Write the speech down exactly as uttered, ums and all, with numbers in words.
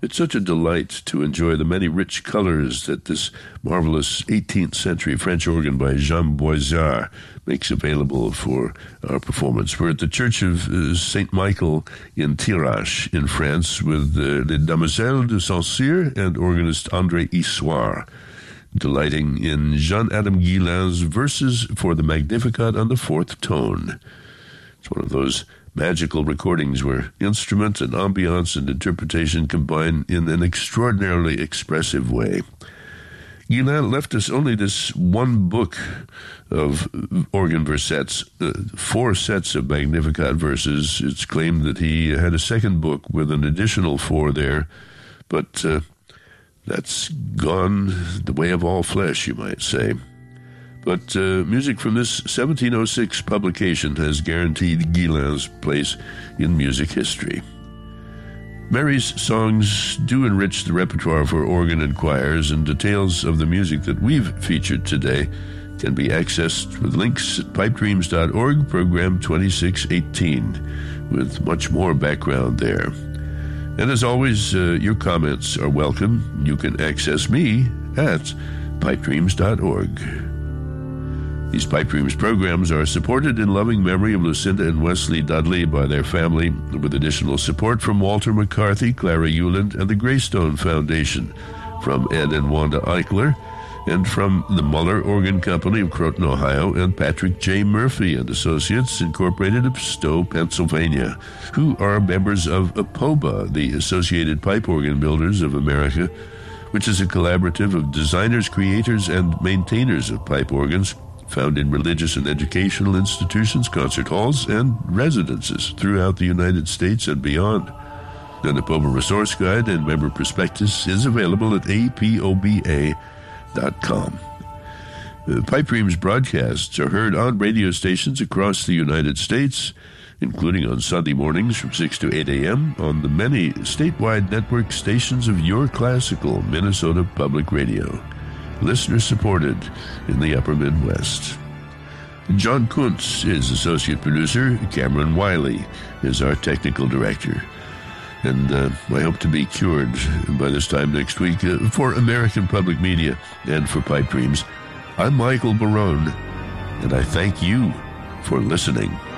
It's such a delight to enjoy the many rich colors that this marvelous eighteenth century French organ by Jean Boisard makes available for our performance. We're at the Church of uh, Saint Michael in Thiérache in France with uh, Les Damoiselles de Saint-Cyr and organist André Issoire, delighting in Jean-Adam Guillin's verses for the Magnificat on the fourth tone. It's one of those magical recordings where instrument and ambiance and interpretation combine in an extraordinarily expressive way. Guillin left us only this one book of organ versets, uh, four sets of Magnificat verses. It's claimed that he had a second book with an additional four there, but uh, that's gone the way of all flesh, you might say. But uh, music from this seventeen oh six publication has guaranteed Guillin's place in music history. Mary's songs do enrich the repertoire for organ and choirs, and details of the music that we've featured today can be accessed with links at pipe dreams dot org, program twenty-six eighteen, with much more background there. And as always, uh, your comments are welcome. You can access me at pipe dreams dot org. These Pipe Dreams programs are supported in loving memory of Lucinda and Wesley Dudley by their family, with additional support from Walter McCarthy, Clara Euland, and the Greystone Foundation, from Ed and Wanda Eichler, and from the Muller Organ Company of Croton, Ohio, and Patrick J. Murphy and Associates, Incorporated of Stowe, Pennsylvania, who are members of APOBA, the Associated Pipe Organ Builders of America, which is a collaborative of designers, creators, and maintainers of pipe organs, found in religious and educational institutions, concert halls, and residences throughout the United States and beyond. The APOBA Resource Guide and Member Prospectus is available at A P O B A dot com. The Pipe Dreams broadcasts are heard on radio stations across the United States, including on Sunday mornings from six to eight a.m. on the many statewide network stations of Your Classical Minnesota Public Radio, listener-supported in the upper Midwest. John Kuntz is associate producer. Cameron Wiley is our technical director. And uh, I hope to be cured by this time next week uh, for American Public Media and for Pipe Dreams. I'm Michael Barone, and I thank you for listening.